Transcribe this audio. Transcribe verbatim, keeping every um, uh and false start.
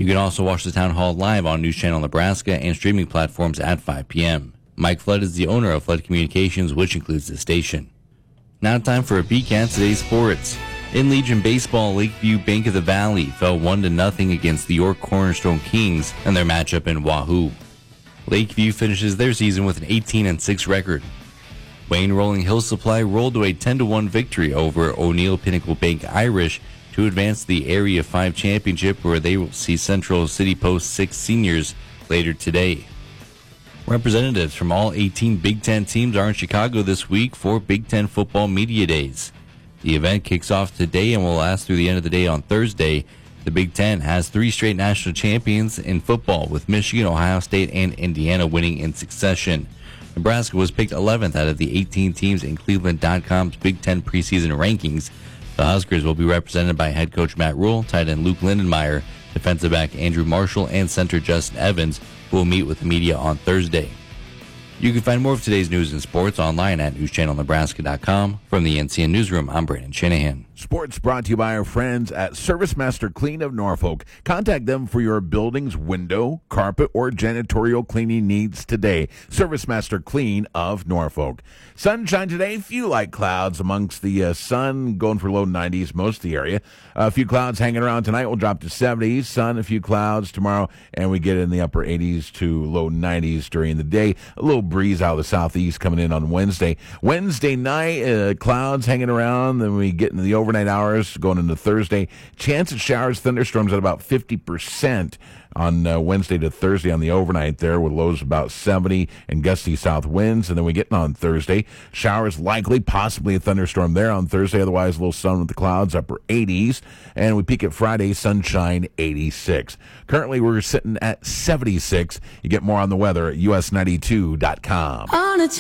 You can also watch the Town Hall live on News Channel Nebraska and streaming platforms at five p.m. Mike Flood is the owner of Flood Communications, which includes the station. Now time for a peek at today's sports. In Legion Baseball, Lakeview Bank of the Valley fell one to nothing against the York Cornerstone Kings in their matchup in Wahoo. Lakeview finishes their season with an eighteen and six record. Wayne Rolling Hill Supply rolled to a ten to one victory over O'Neill Pinnacle Bank Irish to advance to the Area five Championship, where they will see Central City Post six seniors later today. Representatives from all eighteen Big Ten teams are in Chicago this week for Big Ten Football Media Days. The event kicks off today and will last through the end of the day on Thursday. The Big Ten has three straight national champions in football, with Michigan, Ohio State, and Indiana winning in succession. Nebraska was picked eleventh out of the eighteen teams in Cleveland dot com's Big Ten preseason rankings. The Huskers will be represented by head coach Matt Rule, tight end Luke Lindenmeyer, defensive back Andrew Marshall, and center Justin Evans, who will meet with the media on Thursday. You can find more of today's news and sports online at news channel nebraska dot com. From the N C N Newsroom, I'm Brandon Shanahan. Sports brought to you by our friends at ServiceMaster Clean of Norfolk. Contact them for your building's window, carpet, or janitorial cleaning needs today. ServiceMaster Clean of Norfolk. Sunshine today, few light clouds amongst the uh, sun, going for low nineties most of the area. A few clouds hanging around tonight. We'll drop to seventies. Sun, a few clouds tomorrow, and we get in the upper eighties to low nineties during the day. A little breeze out of the southeast coming in on Wednesday. Wednesday night, uh, clouds hanging around. Then we get into the overnight hours going into Thursday. Chance of showers, thunderstorms at about fifty percent on uh, Wednesday to Thursday on the overnight there, with lows about seventy and gusty south winds. And then we get on Thursday. Showers likely, possibly a thunderstorm there on Thursday. Otherwise, a little sun with the clouds, upper eighties. And we peak at Friday, sunshine, eighty-six. Currently, we're sitting at seventy-six. You get more on the weather at U S ninety-two dot com.